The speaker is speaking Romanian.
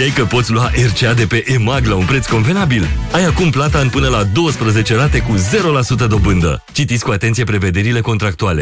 Știai că poți lua RCA de pe EMAG la un preț convenabil? Ai acum plata în până la 12 rate cu 0% dobândă. Citiți cu atenție prevederile contractuale.